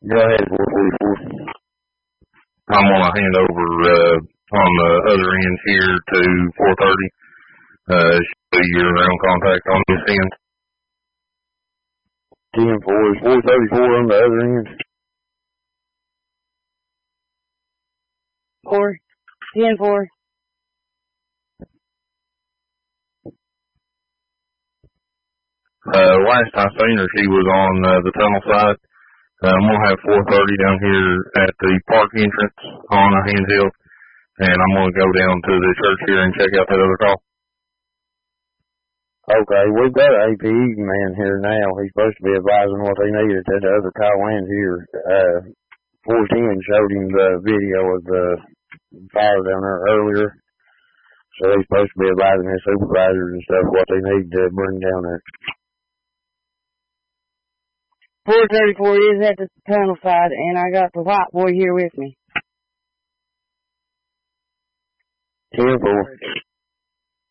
Go ahead, 444. I'm going to hand over on the other end here to 430. Should be your own contact on this end. 10-4 is 434 on the other end. 10-4. Last I seen her, she was on the tunnel side. I'm going to have 430 down here at the park entrance on a handheld, and I'm going to go down to the church here and check out that other call. Okay, we've got an APE man here now. He's supposed to be advising what they needed at the other call ends here. 410 showed him the video of the fire down there earlier. So he's supposed to be advising his supervisors and stuff what they need to bring down there. 434 is at the tunnel side, and I got the white boy here with me. 10-4.